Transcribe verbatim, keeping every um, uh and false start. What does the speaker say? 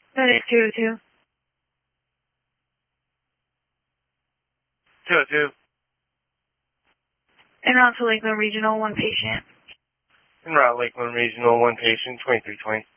That is two oh two. two oh two. En route to Lakeland Regional, one patient. En route Lakeland Regional, one patient, twenty-three twenty.